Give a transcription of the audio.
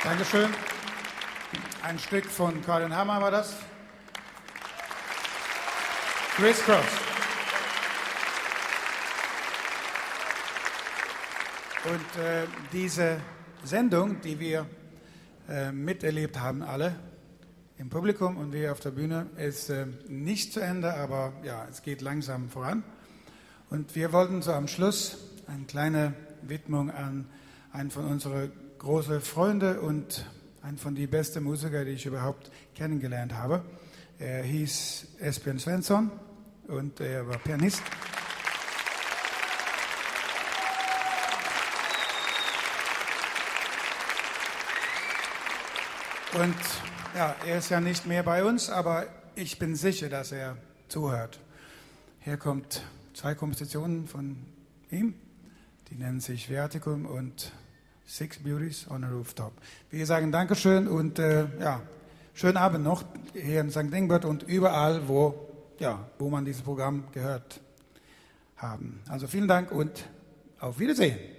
Dankeschön. Ein Stück von Colin Hammer war das. Criss Cross. Und diese Sendung, die wir miterlebt haben, alle im Publikum und wir auf der Bühne, ist nicht zu Ende, aber ja, es geht langsam voran. Und wir wollten so am Schluss eine kleine Widmung an einen von unseren großen Freunden und einen von den besten Musikern, die ich überhaupt kennengelernt habe. Er hieß Esbjörn Svensson und er war Pianist. Und ja, er ist ja nicht mehr bei uns, aber ich bin sicher, dass er zuhört. Hier kommt 2 Kompositionen von ihm, die nennen sich Verticum und Six Beauties on a Rooftop. Wir sagen Dankeschön und ja, schönen Abend noch hier in St. Ingbert und überall, wo man dieses Programm gehört haben. Also vielen Dank und auf Wiedersehen.